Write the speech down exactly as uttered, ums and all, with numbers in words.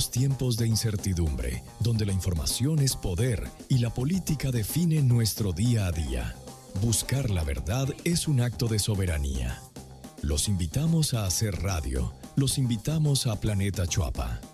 Vivimos tiempos de incertidumbre, donde la información es poder y la política define nuestro día a día. Buscar la verdad es un acto de soberanía. Los invitamos a hacer radio. Los invitamos a Planeta Chuapa.